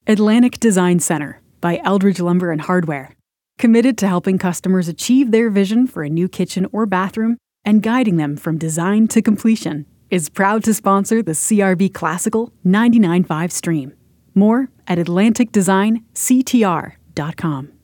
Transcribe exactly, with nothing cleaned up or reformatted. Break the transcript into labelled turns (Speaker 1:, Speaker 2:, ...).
Speaker 1: Atlantic Design Center by Eldridge Lumber and Hardware. Committed to helping customers achieve their vision for a new kitchen or bathroom and guiding them from design to completion, is proud to sponsor the C R B Classical ninety-nine point five stream. More at atlantic design c t r dot com.